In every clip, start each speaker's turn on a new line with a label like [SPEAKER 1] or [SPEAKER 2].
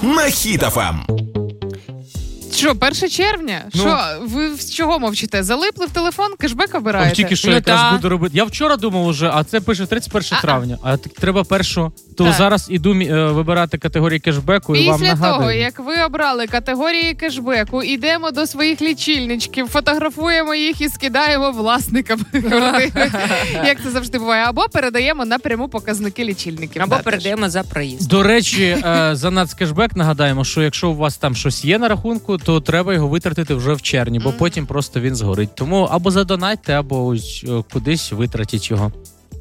[SPEAKER 1] на Хіт ФМ.
[SPEAKER 2] Що, 1 червня? Що, ви з чого мовчите? Залипли в телефон, кешбек обираєте?
[SPEAKER 3] Тільки що якраз буду робити. Я вчора думав уже, а це пише 31 травня. А треба 1-го. То зараз іду вибирати категорії кешбеку і вам нагадую.
[SPEAKER 2] Після того, як ви обрали категорії кешбеку, йдемо до своїх лічильничків, фотографуємо їх і скидаємо власникам квартири. Як це завжди буває. Або передаємо напряму показники лічильників.
[SPEAKER 4] Або передаємо за проїзд.
[SPEAKER 3] До речі, за нацкешбек нагадаємо, що якщо у вас там щось є на рахунку, то треба його витратити вже в червні, бо потім просто він згорить. Тому або задонатьте, або кудись витратіть його.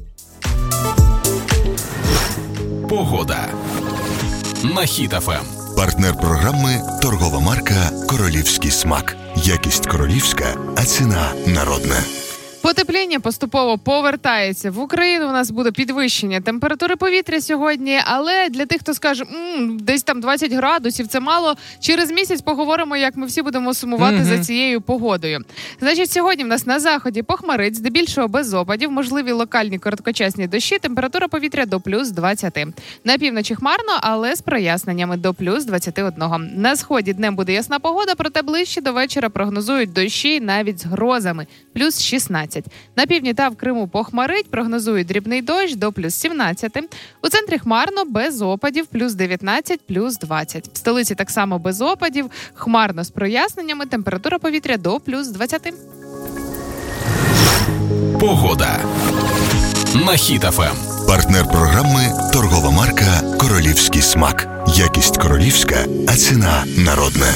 [SPEAKER 1] Погода на Хіт ФМ.
[SPEAKER 5] Партнер програми торгова марка «Королівський смак». Якість королівська, а ціна народна.
[SPEAKER 2] Потепління поступово повертається в Україну. У нас буде підвищення температури повітря сьогодні, але для тих, хто скаже, десь там 20 градусів, це мало, через місяць поговоримо, як ми всі будемо сумувати за цією погодою. Значить, сьогодні в нас на заході похмарить, здебільшого без опадів, можливі локальні короткочасні дощі, температура повітря до плюс 20. На півночі хмарно, але з проясненнями до плюс 21. На сході днем буде ясна погода, проте ближче до вечора прогнозують дощі навіть з грозами, плюс 16. На півдні та в Криму похмарить, прогнозують дрібний дощ до плюс 17. У центрі хмарно, без опадів, плюс 19, плюс 20. В столиці так само без опадів, хмарно з проясненнями, температура повітря до плюс 20.
[SPEAKER 1] Погода на Хіт ФМ.
[SPEAKER 5] Партнер програми торгова марка «Королівський смак». Якість королівська, а ціна народна.